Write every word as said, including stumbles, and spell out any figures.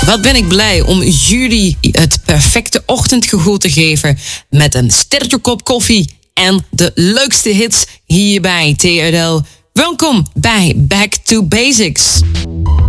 Wat ben ik blij om jullie het perfecte ochtendgevoel te geven met een sterke kop koffie en de leukste hits hier bij T R L. Welkom bij Back to Basics.